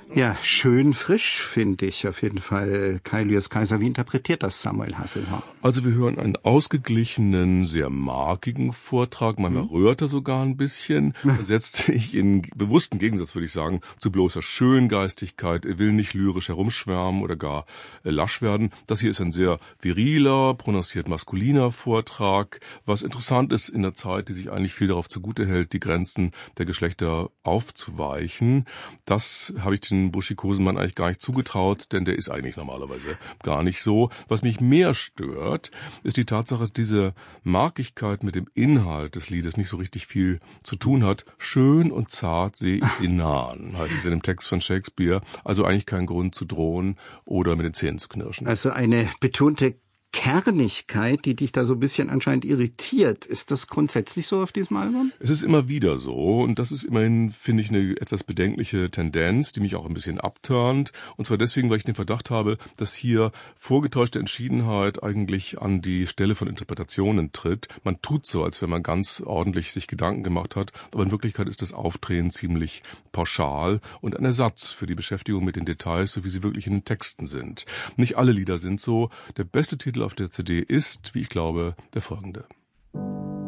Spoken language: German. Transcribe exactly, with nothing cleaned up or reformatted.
Ja, schön frisch, finde ich auf jeden Fall. Kai Lewis Kaiser, wie interpretiert das Samuel Hasselhoff? Also wir hören einen ausgeglichenen, sehr markigen Vortrag. Manchmal hm? rührt er sogar ein bisschen. Er setzt sich in bewussten Gegensatz, würde ich sagen, zu bloßer Schöngeistigkeit. Er will nicht lyrisch herumschwärmen oder gar äh, lasch werden. Das hier ist ein sehr viriler, prononciert maskuliner Vortrag. Was interessant ist in der Zeit, die sich eigentlich viel darauf zugute hält, die Grenzen der Geschlechter aufzuweichen. Das habe ich den Buschikosen-Mann eigentlich gar nicht zugetraut, denn der ist eigentlich normalerweise gar nicht so. Was mich mehr stört, ist die Tatsache, dass diese Markigkeit mit dem Inhalt des Liedes nicht so richtig viel zu tun hat. Schön und zart sehe ich sie nahen, heißt es in dem Text von Shakespeare. Also eigentlich kein Grund zu drohen oder mit den Zähnen zu knirschen. Also eine betonte Kernigkeit, die dich da so ein bisschen anscheinend irritiert. Ist das grundsätzlich so auf diesem Album? Es ist immer wieder so und das ist immerhin, finde ich, eine etwas bedenkliche Tendenz, die mich auch ein bisschen abturnt. Und zwar deswegen, weil ich den Verdacht habe, dass hier vorgetäuschte Entschiedenheit eigentlich an die Stelle von Interpretationen tritt. Man tut so, als wenn man ganz ordentlich sich Gedanken gemacht hat, aber in Wirklichkeit ist das Aufdrehen ziemlich pauschal und ein Ersatz für die Beschäftigung mit den Details, so wie sie wirklich in den Texten sind. Nicht alle Lieder sind so. Der beste Titel auf der C D ist, wie ich glaube, der folgende.